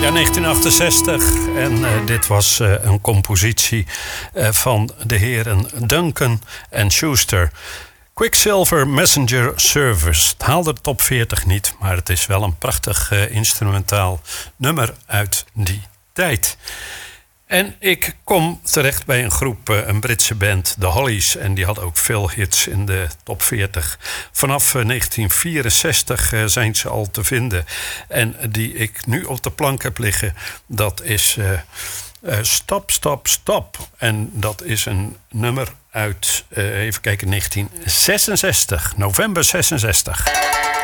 Ja, 1968. En dit was een compositie van de heren Duncan en Schuster. Quicksilver Messenger Service. Het haalde de top 40 niet, maar het is wel een prachtig instrumentaal nummer uit die tijd. En ik kom terecht bij een groep, een Britse band, The Hollies. En die had ook veel hits in de top 40. Vanaf 1964 zijn ze al te vinden. En die ik nu op de plank heb liggen, dat is Stop, Stop, Stop. En dat is een nummer uit, even kijken, 1966. November 66.